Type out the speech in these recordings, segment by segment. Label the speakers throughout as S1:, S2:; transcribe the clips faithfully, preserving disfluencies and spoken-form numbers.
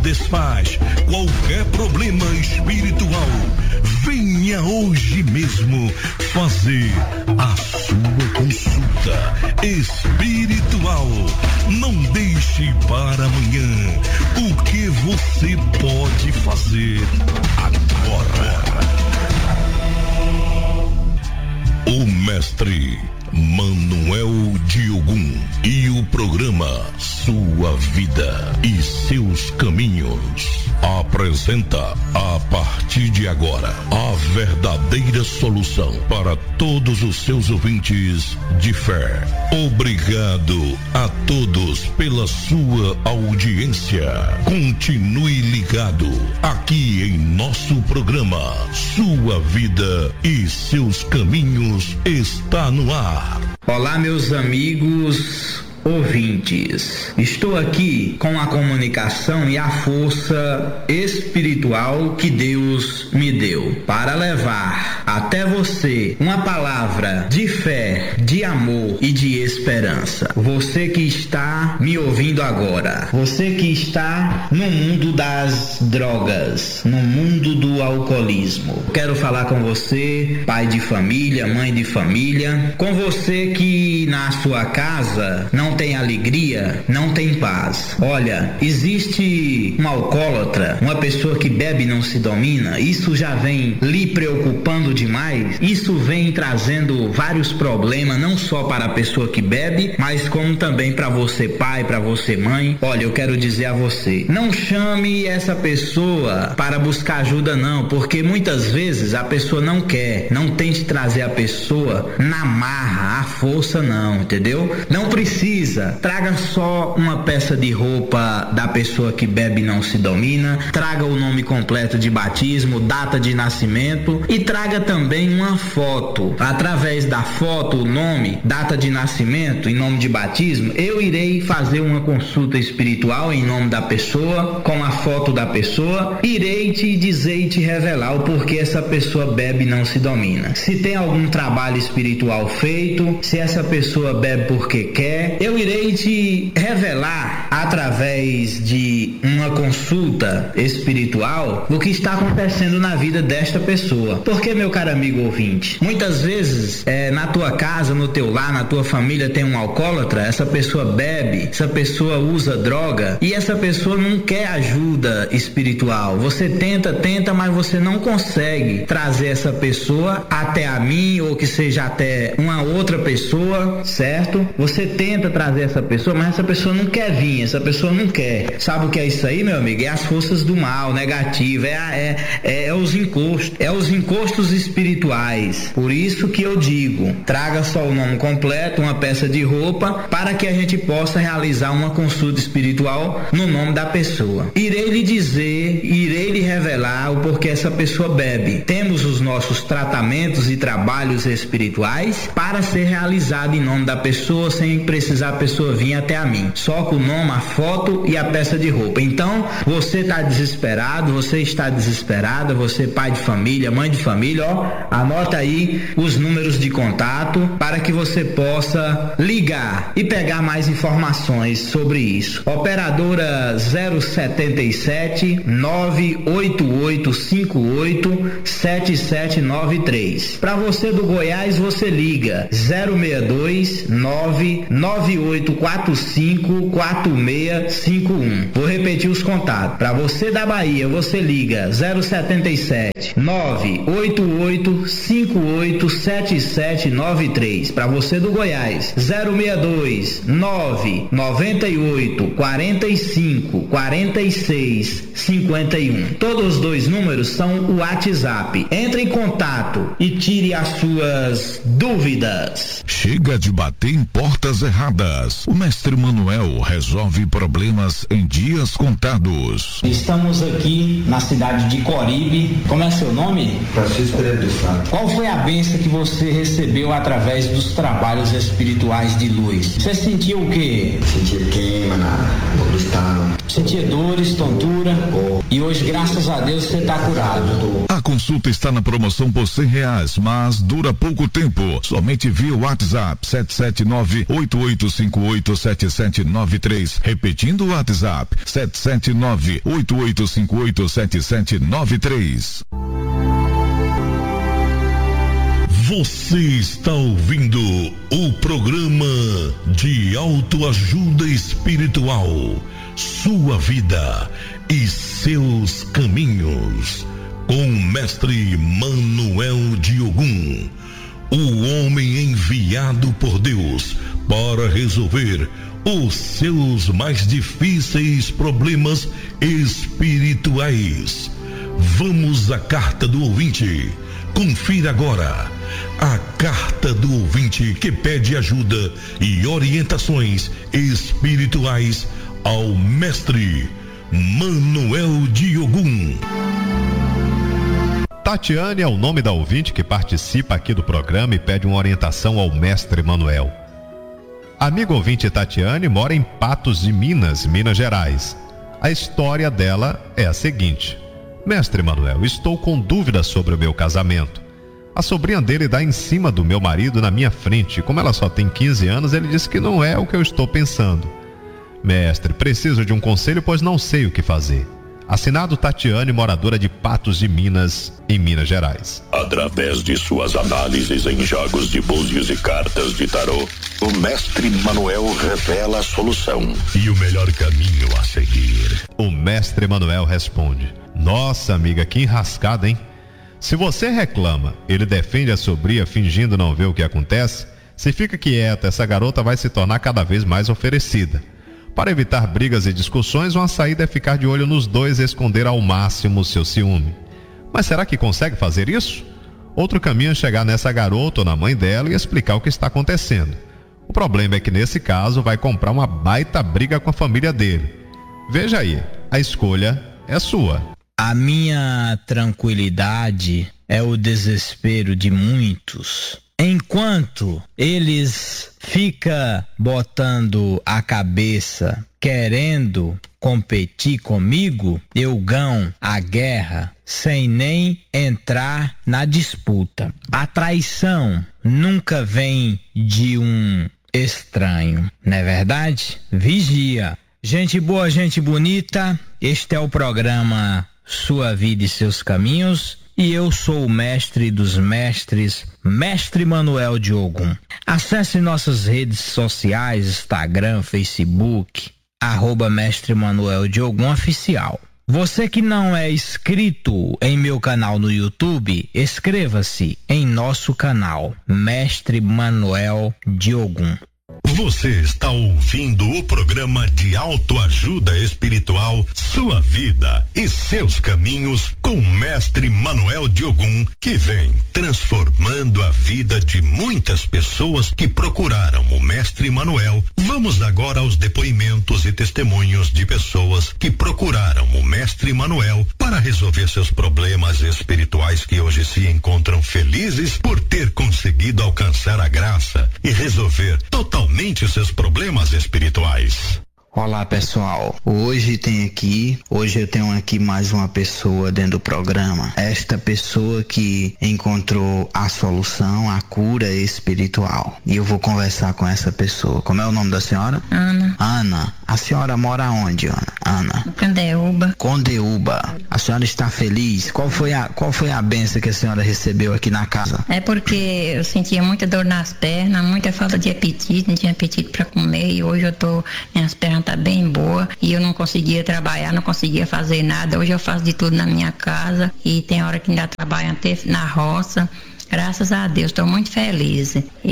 S1: desfaz qualquer problema espiritual. Venha hoje mesmo fazer a sua consulta espiritual. Não deixe para amanhã o que você pode fazer agora. O mestre Manuel Diogun e o programa Sua Vida e Seus Caminhos apresenta a partir de agora a verdadeira solução para todos os seus ouvintes de fé. Obrigado a todos pela sua audiência. Continue ligado aqui em nosso programa Sua Vida e Seus Caminhos está no ar.
S2: Olá, meus amigos ouvintes, estou aqui com a comunicação e a força espiritual que Deus me deu para levar até você uma palavra de fé, de amor e de esperança. Você que está me ouvindo agora, você que está no mundo das drogas, no mundo do alcoolismo, quero falar com você, pai de família, mãe de família, com você que na sua casa não tem alegria, não tem paz. Olha, existe um alcoólatra, uma pessoa que bebe e não se domina, isso já vem lhe preocupando demais, isso vem trazendo vários problemas, não só para a pessoa que bebe, mas como também para você pai, para você mãe. Olha, eu quero dizer a você, não chame essa pessoa para buscar ajuda não, porque muitas vezes a pessoa não quer, não tente trazer a pessoa na marra, à força não, entendeu? Não precisa. Traga só uma peça de roupa da pessoa que bebe e não se domina, traga o nome completo de batismo, data de nascimento e traga também uma foto. Através da foto, o nome, data de nascimento, em nome de batismo, eu irei fazer uma consulta espiritual em nome da pessoa, com a foto da pessoa, irei te dizer e te revelar o porquê essa pessoa bebe e não se domina. Se tem algum trabalho espiritual feito, se essa pessoa bebe porque quer, eu irei te revelar através de uma consulta espiritual o que está acontecendo na vida desta pessoa. Porque, meu caro amigo ouvinte, muitas vezes é, na tua casa, no teu lar, na tua família tem um alcoólatra, essa pessoa bebe, essa pessoa usa droga e essa pessoa não quer ajuda espiritual. Você tenta, tenta, mas você não consegue trazer essa pessoa até a mim ou que seja até uma outra pessoa, certo? Você tenta trazer essa pessoa, mas essa pessoa não quer vir, essa pessoa não quer. Sabe o que é isso aí, meu amigo? É as forças do mal, negativo, é, é, é, é os encostos, é os encostos espirituais. Por isso que eu digo, traga só o nome completo, uma peça de roupa, para que a gente possa realizar uma consulta espiritual no nome da pessoa. Irei lhe dizer, irei lhe revelar o porquê essa pessoa bebe. Temos os nossos tratamentos e trabalhos espirituais para ser realizado em nome da pessoa, sem precisar a pessoa vir até a mim, só com o nome, a foto e a peça de roupa. Então, você está desesperado, você está desesperada, você pai de família, mãe de família, ó, anota aí os números de contato para que você possa ligar e pegar mais informações sobre isso. Operadora zero setenta e sete, nove oito oito cinco oito, sete sete nove três. Para você do Goiás, você liga zero seis dois, nove nove oito quatro cinco quatro seis cinco um. Vou repetir os contatos. Para você da Bahia, você liga zero setenta e sete, nove oito oito cinco oito sete sete nove três. Para você do Goiás, zero seis dois, nove nove oito quatro cinco quatro seis cinco um. Todos os dois números são o WhatsApp. Entre em contato e tire as suas dúvidas.
S1: Chega de bater em portas erradas. O mestre Manuel resolve problemas em dias contados.
S2: Estamos aqui na cidade de Coribe. Como é seu nome?
S3: Francisco Pereira de Sá.
S2: Qual foi a bênção que você recebeu através dos trabalhos espirituais de luz? Você sentiu o quê?
S3: Sentia queima no estado.
S2: Sentia dores, tontura. Oh. E hoje, graças a Deus, você está curado.
S1: A consulta está na promoção por cem reais, mas dura pouco tempo. Somente via WhatsApp sete sete nove, oito oito cinco oito, sete sete nove três. Repetindo o WhatsApp sete sete nove, oito oito cinco oito, sete sete nove três.
S4: Você está ouvindo o programa de autoajuda espiritual, Sua Vida e Seus Caminhos, com o mestre Manuel Diogun, o homem enviado por Deus para resolver os seus mais difíceis problemas espirituais. Vamos à carta do ouvinte. Confira agora a carta do ouvinte que pede ajuda e orientações espirituais ao mestre Manuel Diogun.
S5: Tatiane é o nome da ouvinte que participa aqui do programa e pede uma orientação ao mestre Manuel. Amigo ouvinte Tatiane mora em Patos de Minas, Minas Gerais. A história dela é a seguinte: Mestre Manuel, estou com dúvidas sobre o meu casamento. A sobrinha dele dá em cima do meu marido na minha frente. Como ela só tem quinze anos, ele disse que não é o que eu estou pensando. Mestre, preciso de um conselho, pois não sei o que fazer. Assinado Tatiane, moradora de Patos de Minas, em Minas Gerais.
S4: Através de suas análises em jogos de búzios e cartas de tarô, o mestre Manuel revela a solução e o melhor caminho a seguir.
S5: O mestre Manuel responde: nossa amiga, que enrascada, hein? Se você reclama, ele defende a sobrinha fingindo não ver o que acontece, se fica quieta, essa garota vai se tornar cada vez mais oferecida. Para evitar brigas e discussões, uma saída é ficar de olho nos dois e esconder ao máximo o seu ciúme. Mas será que consegue fazer isso? Outro caminho é chegar nessa garota ou na mãe dela e explicar o que está acontecendo. O problema é que nesse caso vai comprar uma baita briga com a família dele. Veja aí, a escolha é sua.
S2: A minha tranquilidade é o desespero de muitos. Enquanto eles ficam botando a cabeça, querendo competir comigo, eu ganho a guerra sem nem entrar na disputa. A traição nunca vem de um estranho, não é verdade? Vigia. Gente boa, gente bonita, este é o programa Sua Vida e Seus Caminhos. E eu sou o mestre dos mestres, mestre Manuel Diogun. Acesse nossas redes sociais, Instagram, Facebook, arroba mestre Manuel Diogun Oficial. Você que não é inscrito em meu canal no YouTube, inscreva-se em nosso canal, Mestre Manuel Diogun.
S4: Você está ouvindo o programa de autoajuda espiritual Sua Vida e Seus Caminhos com o mestre Manuel Diogun, que vem transformando a vida de muitas pessoas que procuraram o mestre Manuel. Vamos agora aos depoimentos e testemunhos de pessoas que procuraram o mestre Manuel para resolver seus problemas espirituais, que hoje se encontram felizes por ter conseguido alcançar a graça e resolver totalmente os seus problemas espirituais.
S2: Olá pessoal, hoje tem aqui, hoje eu tenho aqui mais uma pessoa dentro do programa. Esta pessoa que encontrou a solução, a cura espiritual. E eu vou conversar com essa pessoa. Como é o nome da senhora?
S6: Ana.
S2: Ana, a senhora mora onde, Ana? Ana.
S6: Condeúba.
S2: Condeúba. A senhora está feliz? Qual foi a, qual foi a benção que a senhora recebeu aqui na casa?
S6: É porque eu sentia muita dor nas pernas, muita falta de apetite, não tinha apetite para comer, e hoje eu tô, minhas pernas tá bem boa e eu não conseguia trabalhar, não conseguia fazer nada. Hoje eu faço de tudo na minha casa e tem hora que ainda trabalho até na roça. Graças a Deus, estou muito feliz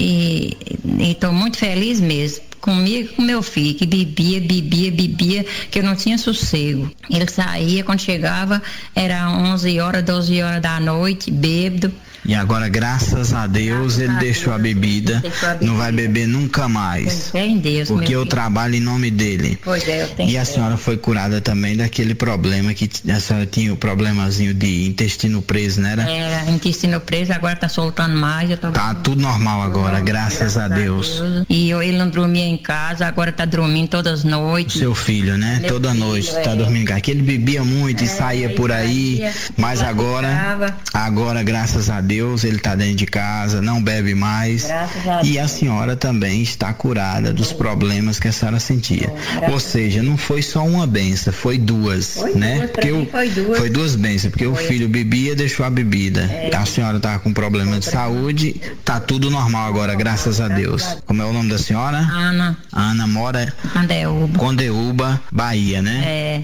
S6: e estou muito feliz mesmo. Comigo e com meu filho, que bebia, bebia, bebia, que eu não tinha sossego. Ele saía, quando chegava, era onze horas, doze horas da noite, bêbado.
S2: E agora, graças a Deus, ele deixou a bebida, não vai beber nunca mais.
S6: Fé em Deus,
S2: porque eu trabalho em nome dele.
S6: Pois é, eu tenho.
S2: E a senhora foi curada também daquele problema que a senhora tinha o problemazinho de intestino preso, né? Era?
S6: É, intestino preso, agora tá soltando mais. Eu tô...
S2: Tá tudo normal agora, graças, graças a Deus.
S6: a Deus. E eu, ele não dormia em casa, agora tá dormindo todas as noites.
S2: Seu filho, né?
S6: Meu
S2: Toda
S6: filho,
S2: noite
S6: é.
S2: tá dormindo em casa. Que ele bebia muito
S6: é,
S2: e saía por aí,
S6: saía,
S2: mas agora, agora, graças a Deus, ele tá dentro de casa, não bebe mais.
S6: Graças a
S2: e a senhora também está curada dos problemas que a senhora sentia.
S6: Oh,
S2: Ou seja, não foi só uma benção, foi duas,
S6: foi
S2: né?
S6: Duas,
S2: porque o,
S6: foi duas.
S2: Foi duas bênçãos, porque
S6: foi.
S2: O filho bebia, deixou a bebida. É. A senhora tava com problema de saúde, tá tudo normal agora, graças a Deus. Como é o nome da senhora?
S6: Ana.
S2: Ana mora
S6: Condeúba.
S2: Condeúba, Bahia, né?
S6: É.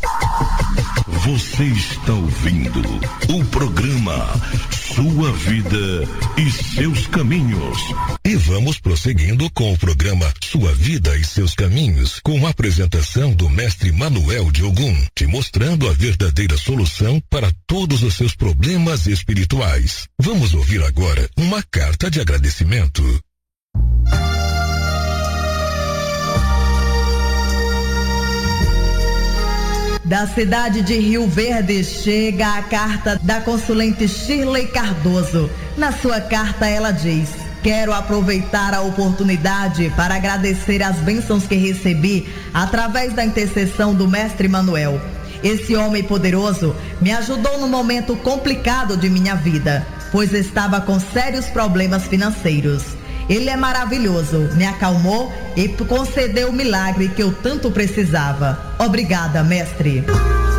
S4: Você está ouvindo o programa Sua Vida e Seus Caminhos. E vamos prosseguindo com o programa Sua Vida e Seus Caminhos, com a apresentação do mestre Manuel de Ogum, te mostrando a verdadeira solução para todos os seus problemas espirituais. Vamos ouvir agora uma carta de agradecimento.
S7: Da cidade de Rio Verde chega a carta da consulente Shirley Cardoso. Na sua carta ela diz: quero aproveitar a oportunidade para agradecer as bênçãos que recebi através da intercessão do mestre Manuel. Esse homem poderoso me ajudou no momento complicado de minha vida, pois estava com sérios problemas financeiros. Ele é maravilhoso, me acalmou e concedeu o milagre que eu tanto precisava. Obrigada, mestre.